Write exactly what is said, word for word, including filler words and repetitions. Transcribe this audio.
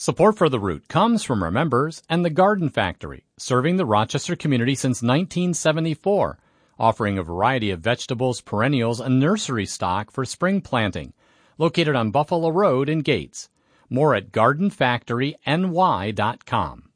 Support for The Root comes from our members and the Garden Factory, serving the Rochester community since nineteen seventy-four, offering a variety of vegetables, perennials, and nursery stock for spring planting. Located on Buffalo Road in Gates. More at garden factory n y dot com.